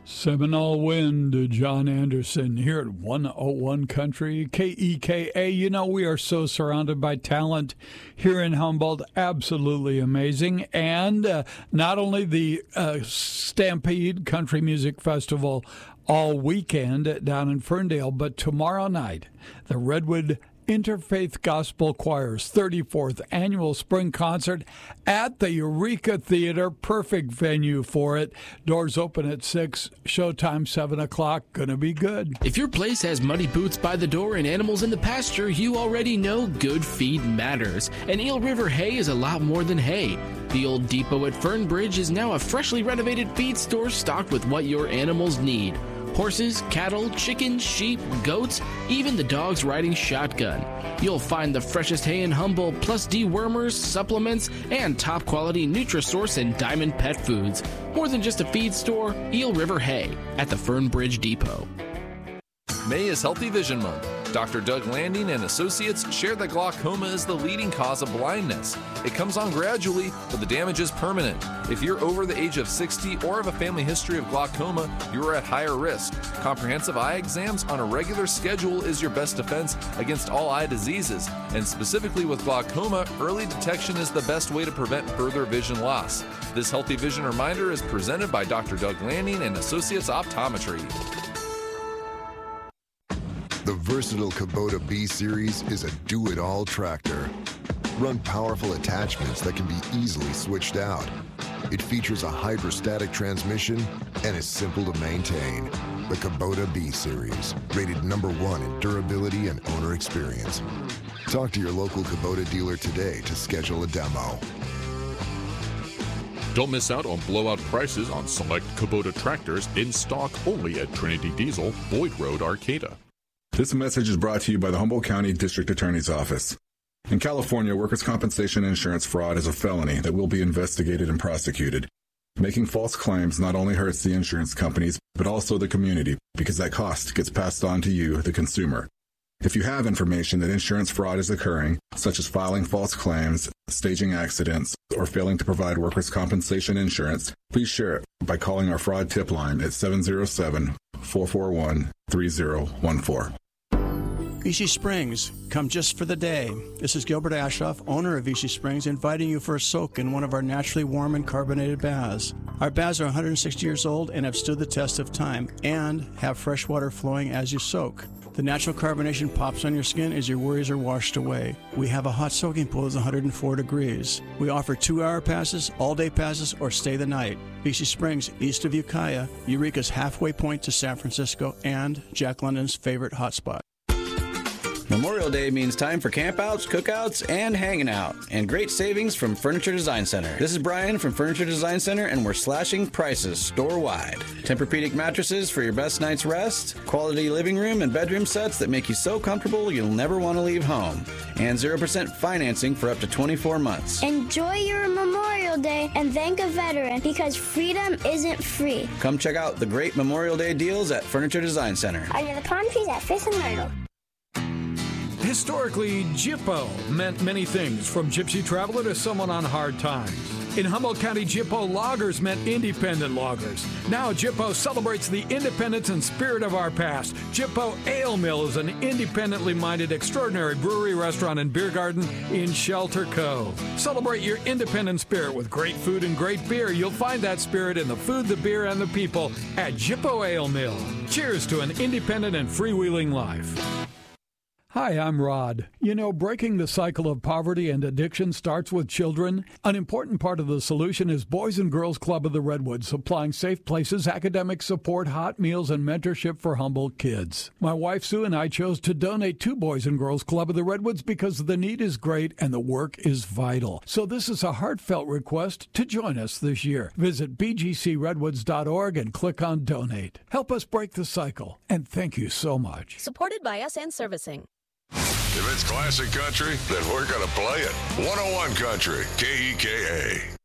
Seminole Wind, John Anderson here at 101 Country, KEKA. You know, we are so surrounded by talent here in Humboldt. Absolutely amazing. And not only the Stampede Country Music Festival all weekend down in Ferndale, but tomorrow night, the Redwood Interfaith Gospel Choir's 34th annual spring concert at the Eureka Theater. Perfect venue for it. Doors open at 6, showtime 7 o'clock. Gonna be good. If your place has muddy boots by the door and animals in the pasture, you already know good feed matters. And Eel River Hay is a lot more than hay. The old depot at Fernbridge is now a freshly renovated feed store stocked with what your animals need. Horses, cattle, chickens, sheep, goats, even the dogs riding shotgun. You'll find the freshest hay in Humboldt, plus dewormers, supplements, and top-quality Nutrisource and Diamond Pet Foods. More than just a feed store, Eel River Hay at the Fernbridge Depot. May is Healthy Vision Month. Dr. Doug Landing and Associates share that glaucoma is the leading cause of blindness. It comes on gradually, but the damage is permanent. If you're over the age of 60 or have a family history of glaucoma, you are at higher risk. Comprehensive eye exams on a regular schedule is your best defense against all eye diseases. And specifically with glaucoma, early detection is the best way to prevent further vision loss. This Healthy Vision reminder is presented by Dr. Doug Landing and Associates Optometry. The versatile Kubota B-Series is a do-it-all tractor. Run powerful attachments that can be easily switched out. It features a hydrostatic transmission and is simple to maintain. The Kubota B-Series, rated #1 in durability and owner experience. Talk to your local Kubota dealer today to schedule a demo. Don't miss out on blowout prices on select Kubota tractors in stock only at Trinity Diesel, Boyd Road, Arcata. This message is brought to you by the Humboldt County District Attorney's Office. In California, workers' compensation insurance fraud is a felony that will be investigated and prosecuted. Making false claims not only hurts the insurance companies, but also the community, because that cost gets passed on to you, the consumer. If you have information that insurance fraud is occurring, such as filing false claims, staging accidents, or failing to provide workers' compensation insurance, please share it by calling our fraud tip line at 707-441-3014. Vichy Springs, come just for the day. This is Gilbert Ashoff, owner of Vichy Springs, inviting you for a soak in one of our naturally warm and carbonated baths. Our baths are 160 years old and have stood the test of time and have fresh water flowing as you soak. The natural carbonation pops on your skin as your worries are washed away. We have a hot soaking pool that's 104 degrees. We offer 2-hour passes, all-day passes, or stay the night. Vichy Springs, east of Ukiah, Eureka's halfway point to San Francisco, and Jack London's favorite hotspot. Memorial Day means time for campouts, cookouts, and hanging out. And great savings from Furniture Design Center. This is Brian from Furniture Design Center, and we're slashing prices store-wide. Tempur-Pedic mattresses for your best night's rest. Quality living room and bedroom sets that make you so comfortable you'll never want to leave home. And 0% financing for up to 24 months. Enjoy your Memorial Day and thank a veteran, because freedom isn't free. Come check out the great Memorial Day deals at Furniture Design Center. Under the palm trees at Fifth and Myrtle. Historically, Jippo meant many things, from gypsy traveler to someone on hard times. In Humboldt County, Jippo loggers meant independent loggers. Now, Jippo celebrates the independence and spirit of our past. Jippo Ale Mill is an independently minded, extraordinary brewery, restaurant, and beer garden in Shelter Cove. Celebrate your independent spirit with great food and great beer. You'll find that spirit in the food, the beer, and the people at Jippo Ale Mill. Cheers to an independent and freewheeling life. Hi, I'm Rod. You know, breaking the cycle of poverty and addiction starts with children. An important part of the solution is Boys and Girls Club of the Redwoods, supplying safe places, academic support, hot meals, and mentorship for Humboldt kids. My wife Sue and I chose to donate to Boys and Girls Club of the Redwoods because the need is great and the work is vital. So this is a heartfelt request to join us this year. Visit bgcredwoods.org and click on Donate. Help us break the cycle, and thank you so much. Supported by SN Servicing. If it's classic country, then we're going to play it. 101 Country, KEKA.